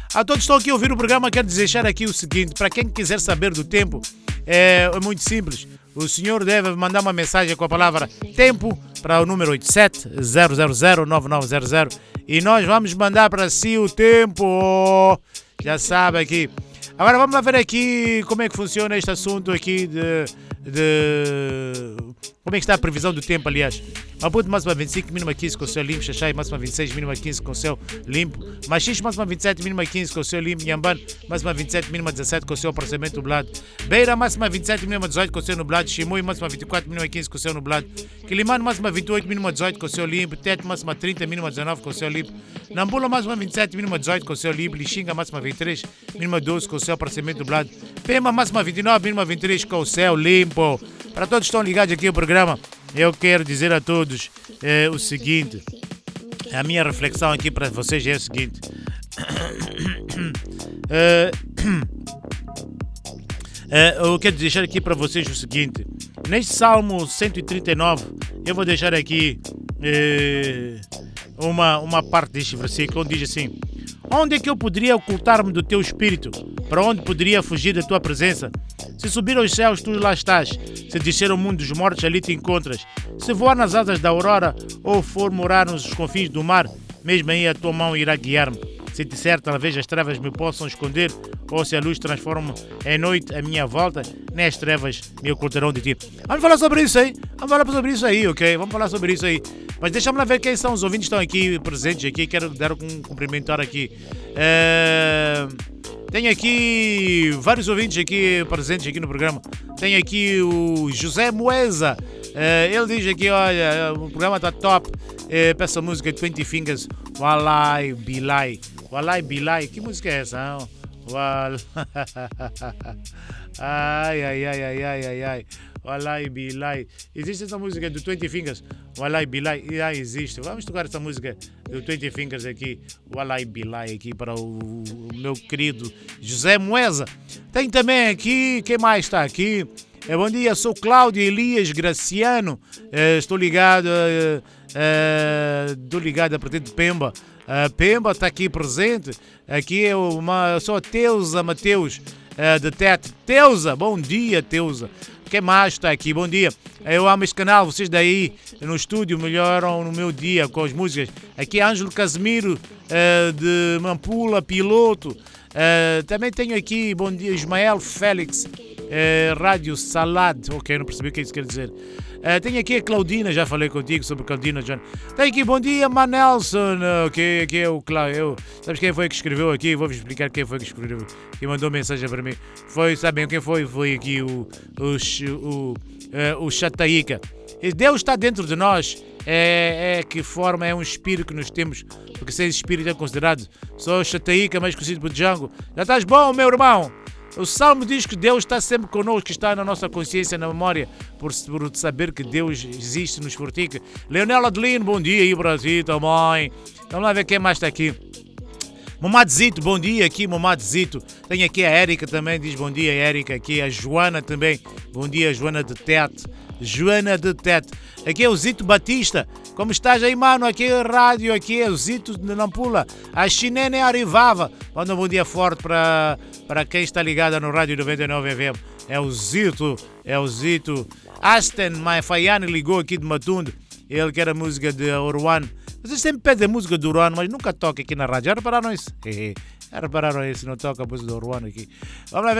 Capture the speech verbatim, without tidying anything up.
A todos que estão aqui a ouvir o programa, quero deixar aqui o seguinte: para quem quiser saber do tempo, é, é muito simples. O senhor deve mandar uma mensagem com a palavra tempo para o número oito sete zero zero zero nove nove zero zero e nós vamos mandar para si o tempo. Já sabe aqui. Agora vamos lá ver aqui como é que funciona este assunto aqui de, de... Como é que está a previsão do tempo, aliás. Maputo, máxima vinte e cinco, mínima quinze com o céu limpo. Xaxai, máxima vinte e seis, mínima quinze com o céu limpo. Machixe, máxima vinte e sete, mínima quinze com o céu limpo. Nhambane, máxima vinte e sete, mínima dezassete com o céu parcialmente nublado. Beira, máxima vinte e sete, mínima dezoito com o céu nublado. Chimui, máxima vinte e quatro, mínima quinze com o céu nublado. Quilimane, máxima vinte e oito, mínima dezoito com o céu limpo. Tete, máxima trinta, mínima dezenove com o céu limpo. Nambula, máxima vinte e sete, mínima dezoito com o céu limpo. Lixinga, máxima vinte e três, mínima doze com o céu parcialmente nublado. Pema, máxima vinte e nove, mínima vinte e três com o céu limpo. Para todos que estão ligados aqui ao programa, eu quero dizer a todos é, o seguinte. A minha reflexão aqui para vocês é o seguinte. é, é, eu quero deixar aqui para vocês o seguinte. Neste Salmo cento e trinta e nove, eu vou deixar aqui é, uma, uma parte deste versículo onde diz assim: onde é que eu poderia ocultar-me do teu espírito? Para onde poderia fugir da tua presença? Se subir aos céus, tu lá estás. Se descer ao mundo dos mortos, ali te encontras. Se voar nas asas da aurora, ou for morar nos confins do mar, mesmo aí a tua mão irá guiar-me. Se disser, talvez as trevas me possam esconder, ou se a luz transforma em noite a minha volta, nem as trevas me ocultarão de ti. Vamos falar sobre isso aí. Vamos falar sobre isso aí, ok? Vamos falar sobre isso aí. Mas deixa-me lá ver quem são os ouvintes que estão aqui presentes aqui. Quero dar um cumprimentar aqui. É... Tenho aqui vários ouvintes aqui presentes aqui no programa. Tenho aqui o José Moeza. É, ele diz aqui, olha, o programa está top. É, peça a música vinte Fingers, Walai Bilai. Walai Bilai, que música é essa? Wal... ai, ai, ai, ai, ai, ai, ai. Walai Bilai. Existe essa música do vinte Fingers? Walai Bilai. Ah, existe. Vamos tocar essa música do vinte Fingers aqui. Walai Bilai aqui para o, o meu querido José Moeza. Tem também aqui, quem mais está aqui? É, bom dia, sou Cláudio Elias Graciano. É, estou ligado, é, é, estou ligado a partir de Pemba. A Pemba está aqui presente. Aqui é uma, sou a Teusa Mateus é, de Tete. Teusa, bom dia, Teusa. Quem mais está aqui? Bom dia. Eu amo este canal. Vocês daí no estúdio melhoram no meu dia com as músicas. Aqui é Ângelo Casimiro uh, de Mampula, piloto. Uh, também tenho aqui, bom dia, Ismael Félix, uh, Rádio Salad. Ok, não percebi o que isso quer dizer. Uh, tenho aqui a Claudina, já falei contigo sobre a Claudina, John. Tenho aqui, bom dia, Manelson. Ok, aqui é o Cláudio. Sabes quem foi que escreveu aqui? Vou-vos explicar quem foi que escreveu. Que mandou mensagem para mim. Foi, sabem quem foi? Foi aqui o, o, o, uh, o Chataíca. Deus está dentro de nós. É, é que forma, é um espírito que nós temos, porque sem espírito é considerado. Sou o Chataíca, mais conhecido por Django. Já estás bom, meu irmão? O Salmo diz que Deus está sempre connosco, que está na nossa consciência, na memória, por, por saber que Deus existe, nos fortifica. Leonel Adelino, bom dia aí, Brasil, também. Vamos lá ver quem mais está aqui. Momadzito, bom dia aqui, Momadzito. Tenho aqui a Érica também, diz bom dia, Érica. Aqui a Joana também, bom dia, Joana de Tete. Joana de Tete. Aqui é o Zito Batista. Como estás aí, mano? Aqui é a rádio, aqui é o Zito de Nampula. A Chinene arrivava. Manda um bom dia forte para, para quem está ligado no Rádio noventa e nove F M. É o Zito, é o Zito. Aston Maifaiane ligou aqui de Matundo. Ele quer a música de Orwan. Vocês sempre pedem a música do Orwan, mas nunca toca aqui na rádio. Já repararam isso? Já repararam isso? Não toca a música do Orwan aqui. Vamos lá ver.